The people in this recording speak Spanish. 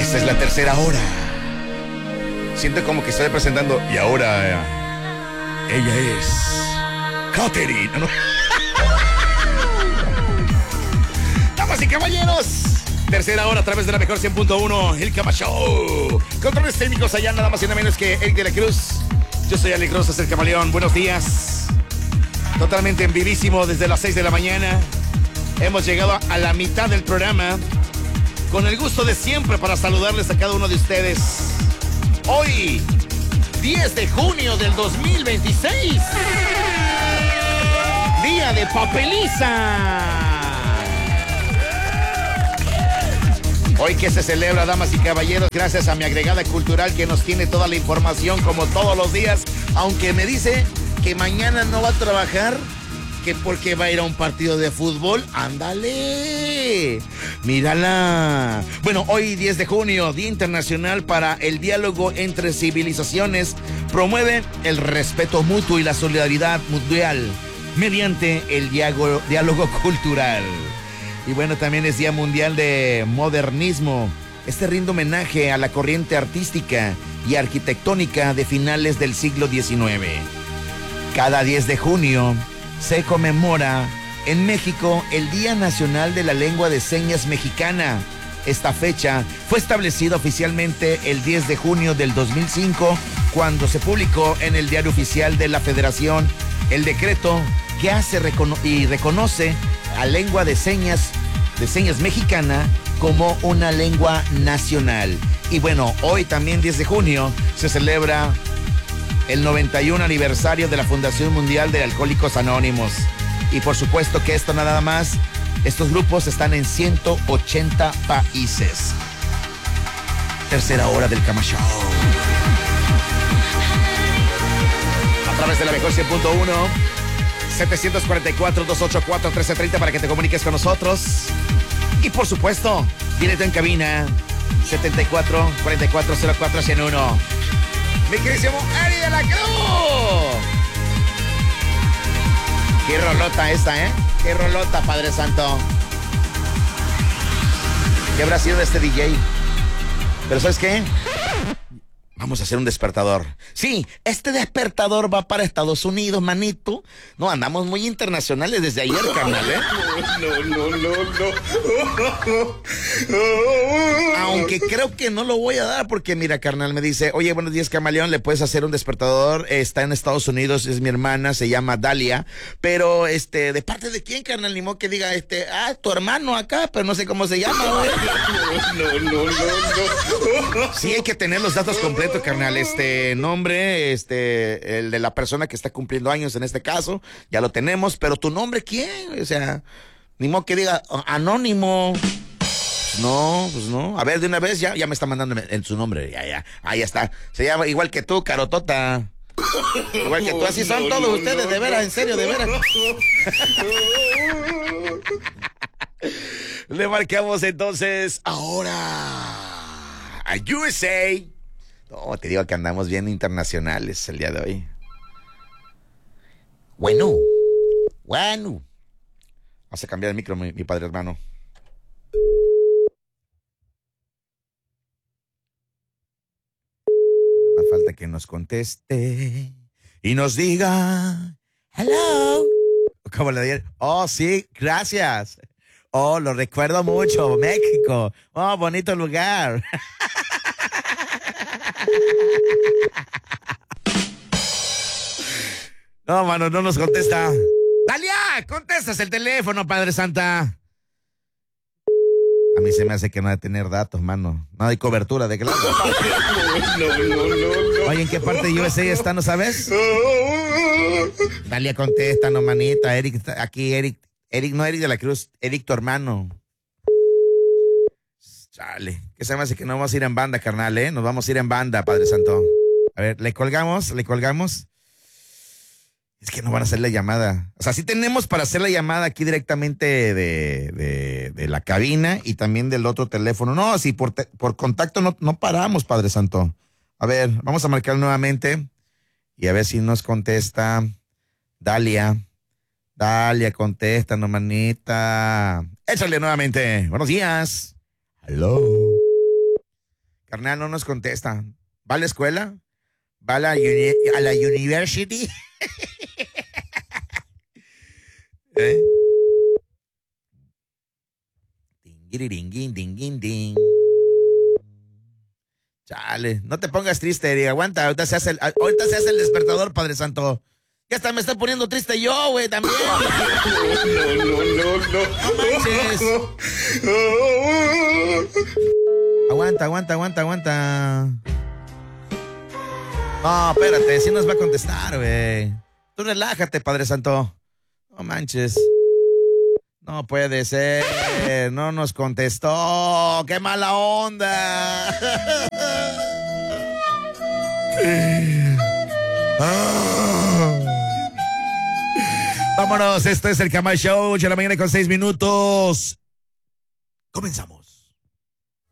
Esta es la tercera hora. Siento como que estoy presentando. Y ahora ella es Katherine. ¿No? Damas y caballeros, tercera hora a través de la mejor 100.1, El Cama Show. Controles técnicos allá, nada más y nada menos que Eric de la Cruz. Yo soy Alex Rosas, el Camaleón. Buenos días. Totalmente en vivísimo desde las 6 de la mañana. Hemos llegado a la mitad del programa. Con el gusto de siempre para saludarles a cada uno de ustedes. Hoy, 10 de junio del 2026. Día de papeliza. Hoy que se celebra, damas y caballeros, gracias a mi agregada cultural que nos tiene toda la información como todos los días. Aunque me dice que mañana no va a trabajar, que porque va a ir a un partido de fútbol. ¡Ándale! ¡Mírala! Bueno, hoy 10 de junio, Día Internacional para el Diálogo entre Civilizaciones, promueve el respeto mutuo y la solidaridad mundial mediante el diálogo cultural. Y bueno, también es Día Mundial de Modernismo. Este rinde homenaje a la corriente artística y arquitectónica de finales del siglo XIX. Cada 10 de junio se conmemora en México el Día Nacional de la Lengua de Señas Mexicana. Esta fecha fue establecida oficialmente el 10 de junio del 2005, cuando se publicó en el Diario Oficial de la Federación el decreto que hace y reconoce a lengua de señas mexicana como una lengua nacional. Y bueno, hoy también 10 de junio se celebra el 91 aniversario de la Fundación Mundial de Alcohólicos Anónimos. Y por supuesto que esto nada más, estos grupos están en 180 países. Tercera hora del Cama Show. A través de la mejor 100.1, 744-284-1330 para que te comuniques con nosotros. Y por supuesto, directo en cabina, 74-4404-101. Mi queridísimo Ari de la Cruz. Qué rolota esta, ¿eh? Qué rolota, Padre Santo. ¿Qué habrá sido de este DJ? Pero ¿sabes qué? Vamos a hacer un despertador. Sí, este despertador va para Estados Unidos, manito. No, andamos muy internacionales desde ayer, carnal, ¿eh? No. Aunque creo que no lo voy a dar porque, mira, carnal, me dice, oye, buenos días, Camaleón, ¿le puedes hacer un despertador? Está en Estados Unidos, es mi hermana, se llama Dalia. Pero, ¿de parte de quién, carnal? Ni modo que diga, tu hermano acá, pero no sé cómo se llama, güey. No. Sí, hay que tener los datos completos, carnal, nombre, el de la persona que está cumpliendo años en este caso, ya lo tenemos, pero tu nombre, ¿quién? O sea, ni modo que diga anónimo. No, pues no. A ver, de una vez ya me está mandando en su nombre, ya, ahí está. Se llama igual que tú, Carotota. Igual que tú, así son todos ustedes, de veras, en serio, de veras. Le marcamos entonces ahora a USA. No, te digo que andamos bien internacionales el día de hoy. Bueno. Vamos a cambiar el micro, mi padre hermano. No me falta que nos conteste y nos diga hello. ¿Cómo le diría? Oh, sí, gracias. Oh, lo recuerdo mucho, México. Oh, bonito lugar. No, mano, no nos contesta. Dalia, contestas el teléfono, Padre Santa. A mí se me hace que no ha de tener datos, mano. No hay cobertura de claro. No. Oye, ¿en qué parte de USA está, no sabes? Dalia, contesta, no, manita. Eric, aquí, Eric, no Eric de la Cruz, Eric, tu hermano. Chale, que se me hace que no vamos a ir en banda, carnal, ¿eh? Nos vamos a ir en banda, Padre Santo. A ver, ¿le colgamos? Es que no van a hacer la llamada. O sea, sí tenemos para hacer la llamada aquí directamente de la cabina y también del otro teléfono. No, si por contacto no paramos, Padre Santo. A ver, vamos a marcar nuevamente y a ver si nos contesta Dalia. Dalia, contéstanos, manita. Échale nuevamente. Buenos días. Hello. Carnal, no nos contesta. ¿Va a la escuela? ¿Va a la university? ¿Eh? Ding. Chale, no te pongas triste, Eri. Aguanta, ahorita se hace el despertador, Padre Santo. Ya hasta me estoy poniendo triste yo, güey, también. No manches. Aguanta. No, espérate, sí nos va a contestar, güey. Tú relájate, Padre Santo. No manches. No puede ser, no nos contestó. ¡Qué mala onda! Vámonos, esto es el Cama Show, 8 de la mañana con 6 minutos. Comenzamos.